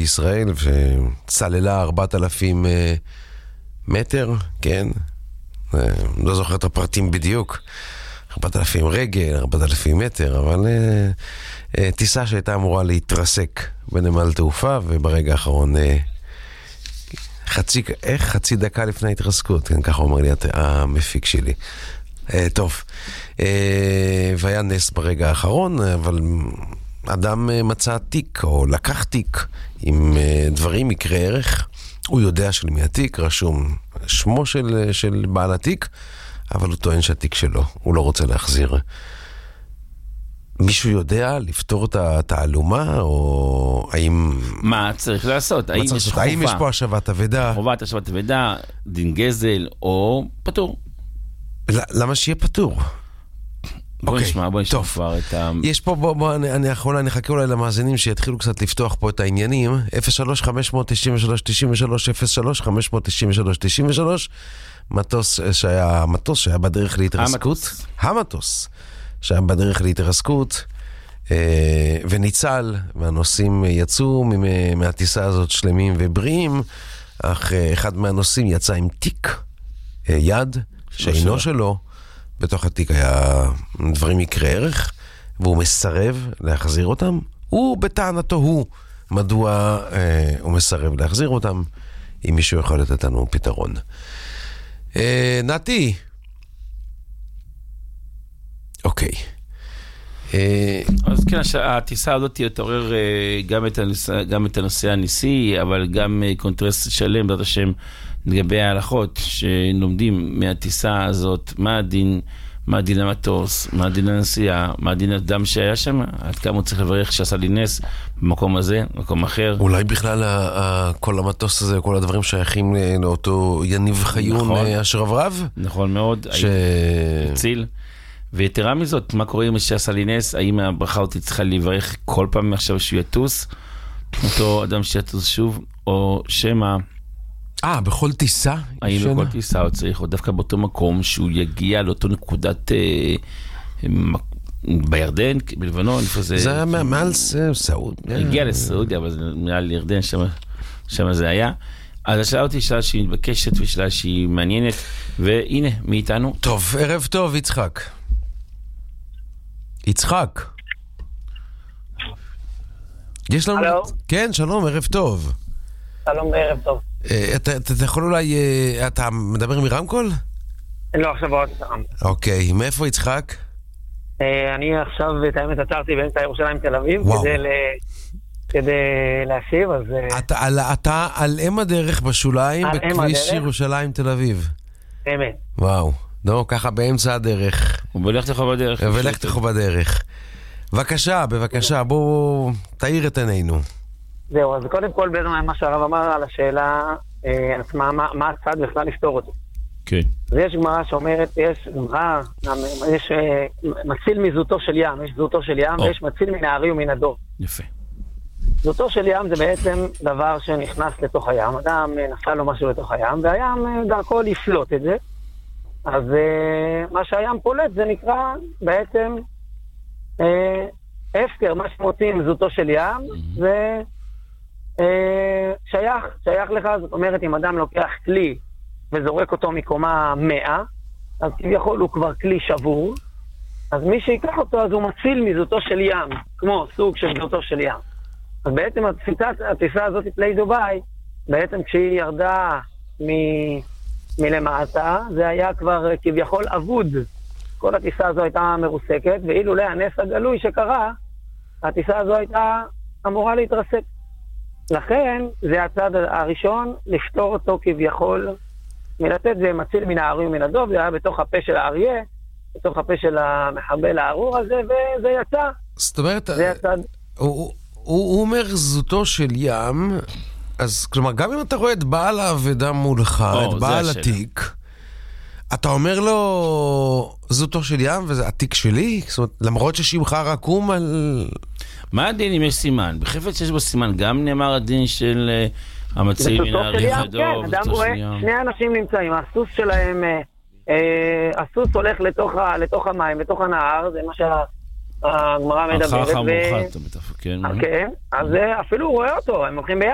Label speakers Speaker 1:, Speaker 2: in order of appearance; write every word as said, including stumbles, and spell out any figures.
Speaker 1: בישראל, וצללה ארבעת אלפים מטר, כן? לא זוכר את הפרטים בדיוק. ארבעת אלפים רגל, ארבעת אלפים מטר, אבל טיסה שהייתה אמורה להתרסק בנמל תעופה, וברגע האחרון חצי, איך? חצי דקה לפני ההתרסקות, כן, ככה אומר לי המפיק שלי. טוב, והיה נס ברגע האחרון, אבל אדם מצא תיק, או לקח תיק, עם דברים יקרה ערך. הוא יודע של מי התיק, רשום שמו של, של בעל התיק, אבל הוא טוען שהתיק שלו, הוא לא רוצה להחזיר. מישהו יודע לפתור את התעלומה, או האם...
Speaker 2: מה צריך לעשות? האם יש חובה?
Speaker 1: האם יש פה השבת אבדה?
Speaker 2: חובת השבת אבדה, דין גזל, או פטור.
Speaker 1: למה שיהיה פטור?
Speaker 2: בוא נשמע, בוא נשמע כבר את ה...
Speaker 1: יש פה, בוא, בוא, אני, אני יכול, אני אחכה אולי למאזינים שיתחילו קצת לפתוח פה את העניינים. אפס שלוש חמש תשע שלוש תשע שלוש אפס שלוש חמש תשע שלוש תשע שלוש מטוס שהיה, מטוס שהיה בדרך להתרסקות. המטוס שהיה בדרך להתרסקות אה, וניצל, והנוסעים יצאו מהטיסה הזאת שלמים ובריאים, אך אה, אחד מהנוסעים יצא עם תיק אה, יד שאינו שלו. בתוך התיק היה דברים יקרה ערך, והוא מסרב להחזיר אותם. הוא בטענתו הוא, מדוע אה, הוא מסרב להחזיר אותם, אם מישהו יכול לתת לנו פתרון. אה, נתי. אוקיי.
Speaker 2: אה, אז כן, הטיסה הזאת תתעורר אה, גם, את הנושא, גם את הנושא הניסי, אבל גם אה, קונטרסט שלם, בעזרת השם, לגבי ההלכות שלומדים מהטיסה הזאת, מה הדין, מה הדין המטוס, מה הדין הנסיעה, מה הדין אדם שהיה שם, עד כמה הוא צריך לברך שעשה לי נס במקום הזה, במקום אחר.
Speaker 1: אולי בכלל ה- ה- כל המטוס הזה, כל הדברים שייכים לאותו יניב חיון נכון, השרברב?
Speaker 2: נכון מאוד, ש... הציל. ויתרה מזאת, מה קורה עם שעשה לי נס? האם הברכה אותי צריכה לברך כל פעם עכשיו שהוא יטוס? אותו אדם שיטוס שוב, או שמה...
Speaker 1: אה, בכל טיסה?
Speaker 2: האם בכל טיסה הוא צריך, או דווקא באותו מקום שהוא יגיע לאותו נקודת אה, בירדן, בלבנון, איפה זה...
Speaker 1: זה היה מעל סעודיה.
Speaker 2: הגיע לסעודיה, אבל זה מעל ירדן, שם זה היה. אז השאלה אותי שאלה שהיא מתבקשת ושאלה שהיא מעניינת, והנה, מי איתנו?
Speaker 1: טוב, ערב טוב, יצחק. יצחק. יש לנו...
Speaker 3: הלו?
Speaker 1: כן, שלום, ערב טוב.
Speaker 3: שלום וערב טוב.
Speaker 1: אתה, אתה, אתה יכול אולי... אתה מדבר מרמקול?
Speaker 3: לא, עכשיו עוד פעם.
Speaker 1: אוקיי, מאיפה יצחק?
Speaker 3: אני עכשיו, את האמת, עצרתי באמצע ירושלים תל אביב, כדי ל... כדי להשיב, אז...
Speaker 1: אתה על, אתה על אם הדרך בשוליים בכביש ירושלים תל אביב.
Speaker 3: אמת.
Speaker 1: וואו, לא, ככה באמצע הדרך.
Speaker 2: ולך תכו בדרך.
Speaker 1: ולך תכו בדרך. בבקשה, בבקשה, בואו תאיר את עינינו.
Speaker 3: זהו, אז קודם כל, בעצם מה שהרב אמר על השאלה עצמה, מה הצד בכלל לפתור אותו.
Speaker 2: כן.
Speaker 3: אז יש גמרא שאומרת, יש גמרא, יש מציל מזוטו של ים, יש זוטו של ים, ויש מציל מן הארי ומן הדוב.
Speaker 2: יפה.
Speaker 3: זוטו של ים זה בעצם דבר שנכנס לתוך הים, אדם נפל לו משהו לתוך הים, והים דרכו לפלוט את זה, אז מה שהים פולט זה נקרא בעצם הפקר, מה שמוצאים זוטו של ים, זה שייך, שייך לך, זאת אומרת אם אדם לוקח כלי וזורק אותו מקומה מאה, אז כביכול הוא כבר כלי שבור, אז מי שיקח אותו אז הוא מציל מזוטו של ים, כמו סוג של זוטו של ים. אז בעצם התפיסה, התפיסה הזאת פלי דוביי, בעצם כשהיא ירדה מ, מלמטה, זה היה כבר כביכול אבוד. כל הטיסה הזו הייתה מרוסקת, ואילו להנס הגלוי שקרה, הטיסה הזו הייתה אמורה להתרסק. לכן, זה הצד הראשון, לפתור אותו כביכול, מלתת זה מציל מן הארי ומן הדוב, זה היה בתוך הפה של האריה, בתוך הפה של המחבל הארור הזה, וזה יצא.
Speaker 1: זאת אומרת,
Speaker 3: זה הצד...
Speaker 1: הוא, הוא אומר זוטו של ים, אז כלומר, גם אם אתה רואה את בעל האבדה מולך, את בעל התיק, אתה אומר לו זוטו של ים, וזה התיק שלי? זאת אומרת, למרות ששמך רקום על...
Speaker 2: מה הדין אם יש סימן? בחפץ שיש בו סימן, גם נאמר הדין של המציל מן הארי והדוב.
Speaker 3: כן, אדם רואה, שני אנשים נמצאים, הסוס שלהם, הסוס הולך לתוך המים, לתוך הנהר, זה מה שהגמרא מדברת.
Speaker 2: אחר המורחת, אתה מתפקן.
Speaker 3: כן, אז אפילו הוא רואה אותו, הם הולכים ביחד.